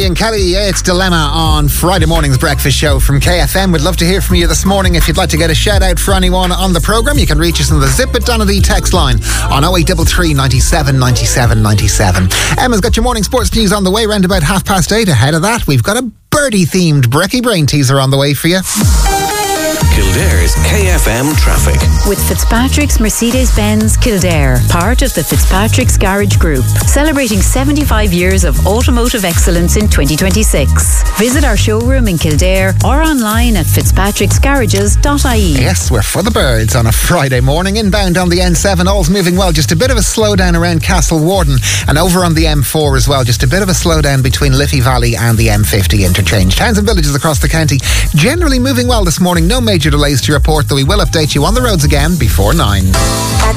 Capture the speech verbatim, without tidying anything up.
and Kelly. It's Dilemma on Friday morning's breakfast show from K F M. We'd love to hear from you this morning. If you'd like to get a shout out for anyone on the programme, you can reach us on the Zip It Donady text line on oh eight three three, ninety-seven, ninety-seven, ninety-seven. Emma's got your morning sports news on the way round about half past eight. Ahead of that, we've got a birdie themed Brekkie Brain teaser on the way for you. Kildare's K F M traffic. With Fitzpatrick's Mercedes-Benz Kildare, part of the Fitzpatrick's Garage Group, celebrating seventy-five years of automotive excellence in twenty twenty-six. Visit our showroom in Kildare or online at fitzpatricks garages dot I E. Yes, we're for the birds on a Friday morning. Inbound on the N seven, all's moving well. Just a bit of a slowdown around Castle Warden, and over on the M four as well. Just a bit of a slowdown between Liffey Valley and the M fifty interchange. Towns and villages across the county generally moving well this morning. No major delays to report, though we will update you on the roads again before nine.